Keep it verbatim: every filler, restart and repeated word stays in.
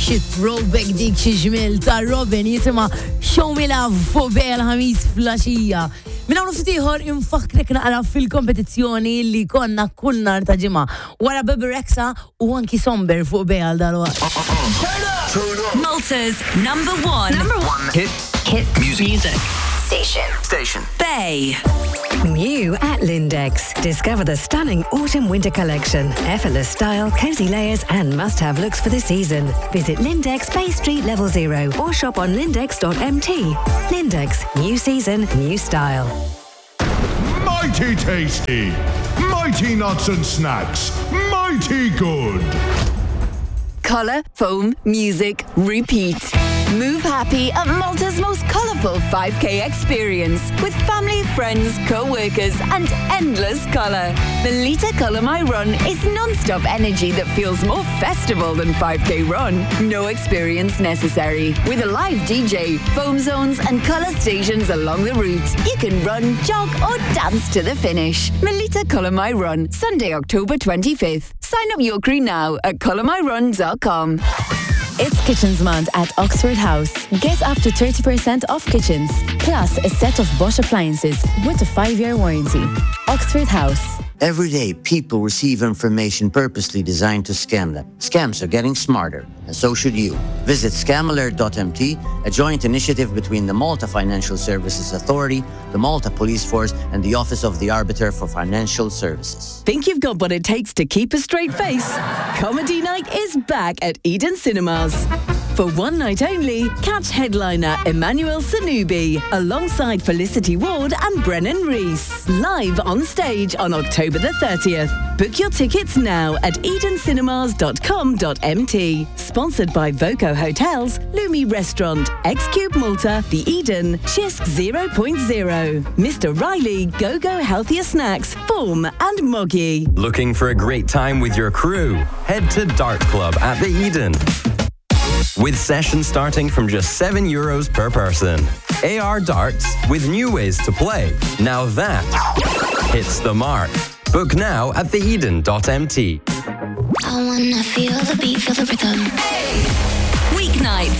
xi throwback dik xi ġmil ta' Robin jisima Show Me Love fuq bejn ħamis flaxija. Minna għu nuftiħor infakrek naqra fil-kompetizzjoni li konna kull nar ta' ġimma wara Baby Rexha u anki Somber fuq bejn dal-waqt. Malta's number one. Number one. Hit. Hit music. music. Station. Station. Bay. New at Lindex. Discover the stunning autumn-winter collection. Effortless style, cozy layers and must-have looks for the season. Visit Lindex Bay Street Level Zero or shop on lindex dot m t. Lindex. New season, new style. Mighty tasty. Mighty nuts and snacks. Mighty good. Colour, foam, music, repeat. Move happy at Malta's most colourful five K experience with family, friends, co-workers and endless colour. Melita Colour My Run is non-stop energy that feels more festival than five K run. No experience necessary. With a live D J, foam zones and colour stations along the route, you can run, jog or dance to the finish. Melita Colour My Run, Sunday, October twenty-fifth. Sign up your crew now at colour my run dot com. It's Kitchens Month at Oxford House. Get up to thirty percent off kitchens, plus a set of Bosch appliances with a five-year warranty. Oxford House. Every day, people receive information purposely designed to scam them. Scams are getting smarter, and so should you. Visit scam alert dot m t, a joint initiative between the Malta Financial Services Authority, the Malta Police Force, and the Office of the Arbiter for Financial Services. Think you've got what it takes to keep a straight face? Comedy Night is back at Eden Cinemas. For one night only, catch headliner Emmanuel Sanubi alongside Felicity Ward and Brennan Reese. Live on stage on October the thirtieth. Book your tickets now at eden cinemas dot com dot m t. Sponsored by Voco Hotels, Lumi Restaurant, X-Cube Malta, The Eden, Chisk zero point zero, Mister Riley, Go-Go Healthier Snacks, Form and Moggy. Looking for a great time with your crew? Head to Dart Club at The Eden. With sessions starting from just seven euros per person. A R Darts with new ways to play. Now that hits the mark. Book now at the eden dot m t. I wanna feel the beat, feel the rhythm. Weeknights